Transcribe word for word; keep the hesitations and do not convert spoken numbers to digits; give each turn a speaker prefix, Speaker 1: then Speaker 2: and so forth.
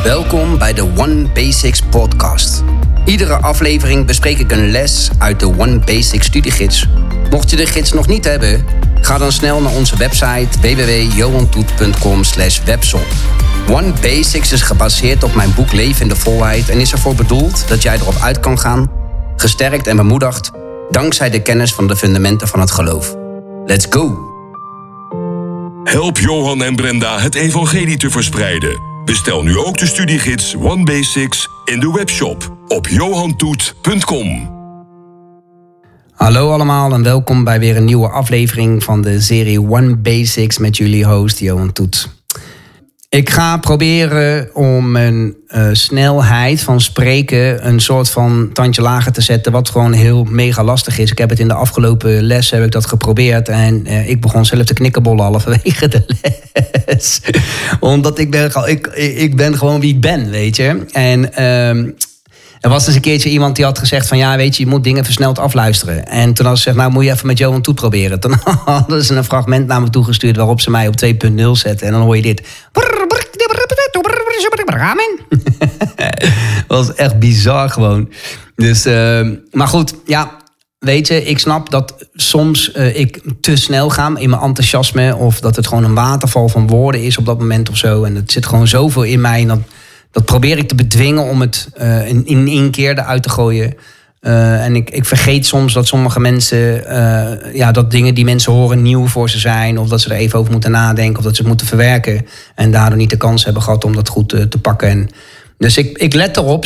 Speaker 1: Welkom bij de One Basics podcast. Iedere aflevering bespreek ik een les uit de One Basics studiegids. Mocht je de gids nog niet hebben, ga dan snel naar onze website w w w punt johan toet punt com slash webshop. One Basics is gebaseerd op mijn boek Leven in de Volheid en is ervoor bedoeld dat jij erop uit kan gaan, gesterkt en bemoedigd, dankzij de kennis van de fundamenten van het geloof. Let's go!
Speaker 2: Help Johan en Brenda het evangelie te verspreiden. Bestel nu ook de studiegids One Basics in de webshop op johan toet punt com.
Speaker 1: Hallo allemaal en welkom bij weer een nieuwe aflevering van de serie One Basics met jullie host Johan Toet. Ik ga proberen om een uh, snelheid van spreken een soort van tandje lager te zetten, wat gewoon heel mega lastig is. Ik heb het in de afgelopen les heb ik dat geprobeerd en uh, ik begon zelf te knikkenbollen halverwege de les. Omdat ik ben, ik, ik ben gewoon wie ik ben, weet je. En uh, er was dus een keertje iemand die had gezegd van ja, weet je, je moet dingen versneld afluisteren. En toen had ze gezegd, nou moet je even met Johan Toet proberen. Toen hadden ze een fragment naar me toegestuurd waarop ze mij op twee punt nul zetten. En dan hoor je dit. Dat was echt bizar gewoon. Dus, uh, maar goed, ja, weet je, ik snap dat soms uh, ik te snel ga in mijn enthousiasme. Of dat het gewoon een waterval van woorden is op dat moment of zo. En het zit gewoon zoveel in mij. En dat, dat probeer ik te bedwingen om het uh, in, in één keer eruit te gooien. Uh, en ik, ik vergeet soms dat sommige mensen, uh, ja, dat dingen die mensen horen nieuw voor ze zijn. Of dat ze er even over moeten nadenken. Of dat ze het moeten verwerken. En daardoor niet de kans hebben gehad om dat goed uh, te pakken. En dus ik, ik let erop.